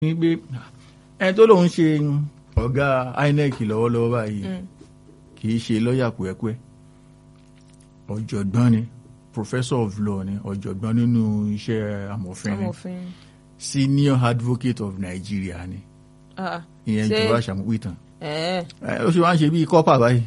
ní pé ẹni tó lóun ṣe ọ̀gá INEC lọ́wọ́lọ́wọ́ báyìí kì í ṣe lọ́ọ̀yà pẹ́ẹ́pẹ́, ọ̀jọ̀gbọ́n ni, professor of law ni, ọ̀jọ̀gbọ́n nínú iṣẹ́ amòfin ni, senior advocate of Nigeria ni, ìyẹn ìjọba ṣàmúpìtàn. Ó ṣe wá ń ṣe bíi kọ́pà báyìí.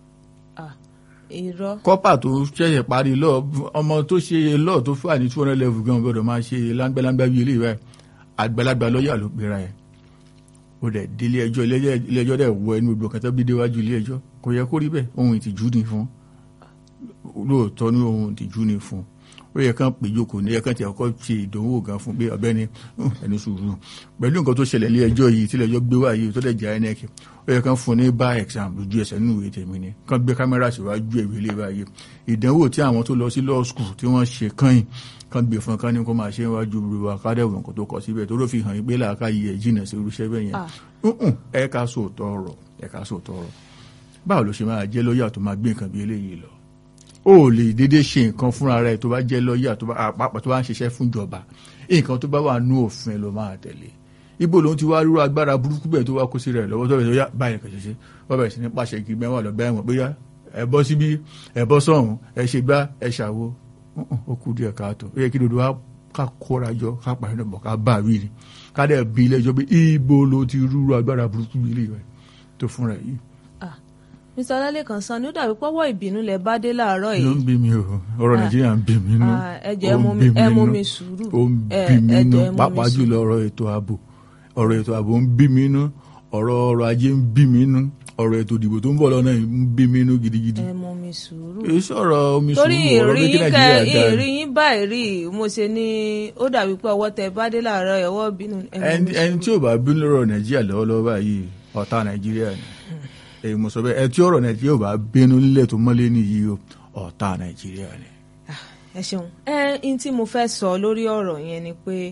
Kọ́pà tó ṣẹ̀ṣẹ̀ parí lọ́ọ̀, ọmọ tó ṣe lọ́ọ̀ tó fà ní 200 level gan gbọ́dọ̀ máa ṣe láńgbẹ́láńgbẹ́ bí eléyìí báyìí. Àgbàlagbà lọ́ọ̀yà ló pera ẹ̀. Ó dẹ̀ délé ẹjọ́, ilé ẹjọ́ dẹ̀ wọ ẹnu gbogbo kẹtọ́ bí déwájú ilé ẹjọ́. Kò yẹ kó rí bẹ́ẹ̀, ohun ìtìjú ni fún. Lóòótọ́ ní ohun ìtìjú ni fún. Ó yẹ kán pè jókòó ní ẹ̀kan tí ọkọ̀ ṣe ìdánwò gan fún pé ọ̀gbẹ́ni ẹni sùúrù. Pẹ̀lú nǹkan tó ṣẹlẹ̀ ilé ẹjọ́ yìí tí ilé ẹjọ́ gbé wá yìí tó dẹ̀ jẹ́ INEC, ó yẹ kán fún ní bar exam lójú ẹsẹ̀ nínú ìwé tèmi ni. Kán gbé kámẹ́rà síwájú ìwé ilé báyìí. Ìdánwò tí àwọn tó lọ sí law school tí wọ́n ṣe kàn kan gbé fún kan ní kó máa ṣe wájú gbogbo akádẹ́wò nǹkan tó kọ síbẹ̀ tó ló fi hàn pé làákàyè ẹ̀ jìnà sí irúṣẹ́ bẹ́ẹ̀ yẹn. Ẹ ká sòótọ́ ọ̀rọ̀. Báwo ló ṣe máa jẹ́ lọ́ọ̀yà tó máa gbé nǹkan bí eléyìí lọ? Ó lè dédé ṣe nǹkan fúnra rẹ̀ tó bá jẹ́ lọ́ọ̀yà tó bá ń ṣiṣẹ́ fún ìjọba. Nǹkan tó bá wà nú òfin ló máa tẹ̀lé. Ibo ló ń ti wá rúrú agbára burúkú bẹ́ẹ̀ tó wá kó sí rẹ̀ lọ́wọ́ tó bẹ̀ tó yá báyìí kò ṣe wọ́n bẹ̀rẹ̀ sí ní pàṣẹ kí mẹ́wàá lọ bẹ́ẹ̀ wọ̀n bóyá ẹ bọ́ síbí ẹ bọ́ sọ̀hún ẹ ṣe gbá ẹ ṣàwo. Ó kú díẹ̀ káàtó. Ó yẹ kí dodo wa ká kóra jọ ká pàṣẹ náà bọ̀ ká bá wí ni ká dẹ̀ bí ilé ẹjọ́ pé ibo ló ti rúrú agbára burúkú ilé rẹ̀ tó fúnra yìí. Mr. Ọlálẹ́kan Sanni, ó dàbí pọ́wọ́ ìbínú lẹ bá dé láàárọ̀ yìí. Ló ń bí mi o, ọ̀rọ̀ Nàìjíríà ń bí mi nú. Ẹ̀jẹ̀ ẹ mú mi sùúrù. Ó ń bí mi nú, pàápàá jùlọ ọ̀rọ̀ ètò ààbò. Ọ̀rọ̀ ètò ààbò ń bí mi nú, ọ̀rọ̀ ajé ń bí mi nú, ọ̀rọ̀ ètò ìdìbò tó ń bọ̀ lọ́nà ń bí mi nú gidigidi. Ẹ mú mi sùúrù. Èyí sọ̀rọ̀ omi sùúrù, ọ̀rọ̀ torí pé kí Nàìjíríà dá. ìrìn yín báyìí rí mo ṣe ní ó dàbí pé ọwọ́ tẹ bá dé láàárọ̀ ẹ̀wọ́ bínú. Ẹni tí ò bá bínú lọ́rọ̀ Nàìjíríà lọ́wọ́lọ́wọ́ báyìí ọ̀tá Nàìjíríà ni. Èyí mo sọ bẹ́ẹ̀, ẹ tí ọ̀rọ̀ Nàìjíríà ò bá bínú nílẹ̀ tó mọ́lé nìyí o, ọ̀tá Nàìjíríà ni. Ẹ ṣeun. N tí mo fẹ́ sọ lórí ọ̀rọ̀ yẹn ni pé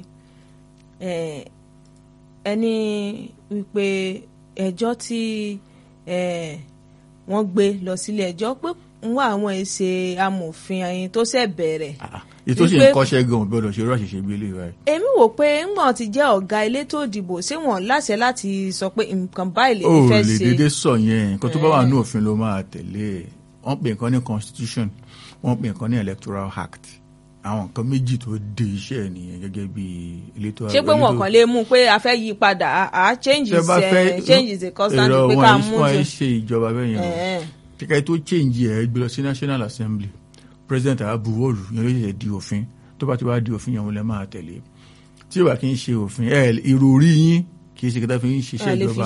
ẹni wípé ẹjọ́ tí wọ́n gbé lọ sílé ẹjọ́ pé ń wá àwọn èsè amòfin ẹyin tó ṣẹ̀ bẹ̀rẹ̀. Ètò sì ń kọ́ṣẹ́ gan-an gbọ́dọ̀ ṣe rọ́ọ̀ṣì ṣe gbélé wa. Èmi wò pé ńgbọ̀n ti jẹ́ ọ̀gá elétò ìdìbò ṣé wọ́n láṣẹ láti sọ pé nǹkan báyìí lè fẹ́ ṣe. Ó lè dédé sọ yẹn, nǹkan tó bá wà ní òfin ló máa tẹ̀lé. Wọ́n pè nǹkan ní constitution, wọ́n pè nǹkan ní electoral act. Àwọn nǹkan méjì tó de iṣẹ́ nìyẹn gẹ́gẹ́ bí elétò. Ṣé pé wọn kàn lè mú pé a fẹ́ yí padà change the constant pé ká mú jù. Wọ́n ṣe ìjọba bẹ́ẹ̀ yẹn. Kíkẹ́ tó change ẹ̀ gbé lọ sí National Assembly. President abuwọ́lù yẹn ló ṣe di òfin, tó bá ti wá di òfin yẹn wọ́n lè máa tẹ̀lé. Tí ó bá kí ń ṣe òfin ìròrí yín kì í ṣe kẹta fi ń ṣiṣẹ́ ìjọba.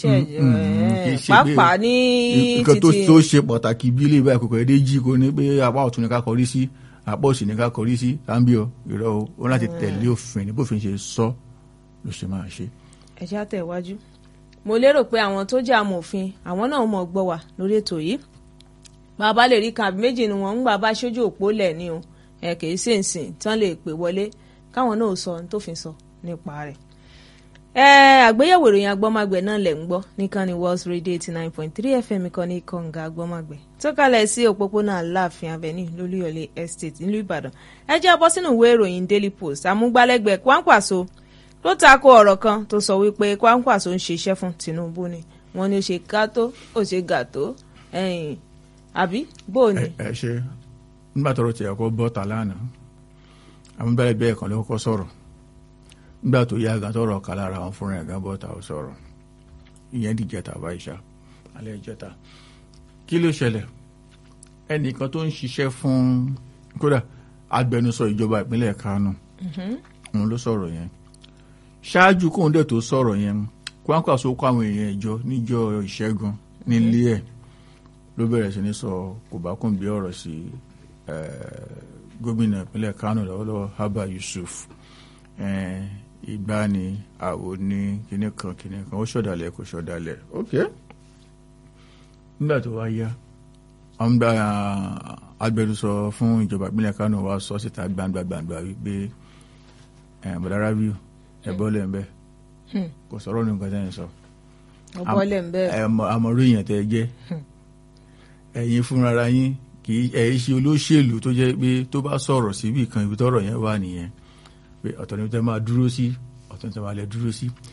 Pàápàá ní nǹkan tó ṣe pàtàkì bí ilé ìbá ìkòkò ẹ̀dẹ́ jí kò ní pé apá ọ̀tún ní ká kọrí sí apá òsì ní ká kọrí sí tábíọ̀ ìrọ̀ o ó láti tẹ̀lé òfin ní bófin ṣe sọ ló ṣe máa ṣe. Ẹ jẹ́ àtẹ̀wájú. Mo lérò pé àwọn tó jẹ́ amòfin àwọn náà mọ̀ gbọ́ wà lórí ètò yìí. Bàbá lè rí kan àbí méjì ni wọ́n ń gbà bá ṣojú òpó lẹ̀ ní o kì í ṣèǹsìn tán lè pè wọlé káwọn náà sọ ohun tó fi sọ nípa rẹ̀. Àgbéyẹ̀wò ìròyìn agbọ́mágbẹ̀ náà lẹ̀ ń gbọ́ nìkan ní World Radio 89.3 FM kan ní kọ̀ǹga agbọ́mágbẹ̀ tó kalẹ̀ sí òpópónà Aláàfin Avenue lólúyọ̀lé Estate nílùú Ìbàdàn. Ẹ jẹ́ bọ́ sínú ìwé ìròyìn Daily Post. Amúgbálẹ́gbẹ̀ẹ́ Kwankwaso ló tako ọ̀rọ̀ kan tó sọ wípé Kwankwaso ń ṣiṣẹ́ fún Tinubu ni wọ́n ní ó ṣe gàtó ó ṣe gàtó àbí bó ni. Ẹ ṣe nígbà tọrọ tí ẹkọ bọ ta lánàá amúgbálẹ́gbẹ̀ẹ́ kan ló kọ́kọ́ sọ̀rọ̀ nígbà tó yá gan tọrọ ọkà lára àwọn fúnra ẹgán bọ ta ó sọ̀rọ̀ ìyẹn dìjẹta báyìíṣà alẹ́ ìjẹta kí ló ṣẹlẹ̀ ẹnìkan tó ń ṣiṣẹ́ fún kódà agbẹnusọ ìjọba ìpínlẹ̀ Kánò òun ló sọ̀rọ̀ yẹn ṣáájú kóun dẹ̀ tó sọ̀rọ̀ yẹn Kwankwaso kó àwọn èèyàn ìjọ níjọ́ Ìṣẹ́gun nílé ẹ̀ ló bẹ̀rẹ̀ sí ní sọ kò bá kún bí ọ̀rọ̀ sí gómìnà ìpínlẹ̀ Kánò lọ́wọ́lọ́wọ́ Abba Yusuf ìgbà ni àwò ní kinní kan ó ṣọ̀dàlẹ̀ kò ṣọ̀dàlẹ̀ ok nígbà tó wá yá àwọn gba agbẹnusọ fún ìjọba ìpínlẹ̀ Kánò wá sọ síta gbangba wípé bọ̀dá Rabiu ẹ̀bọ́lẹ̀ ń bẹ́ kò sọ̀rọ̀ ní nǹkan tẹ́yìn sọ àmọ̀rú èèyàn tẹ́ jẹ́ ẹ̀yin fúnra yín kì í ẹ̀ ṣe olóṣèlú tó jẹ́ pé tó bá sọ̀rọ̀ síbì kan ibi tọ́rọ̀ yẹn wà nìyẹn pé ọ̀tọ̀ ni tẹ́ máa dúró sí ọ̀tọ̀ tẹ̀sán wa lẹ dúró sí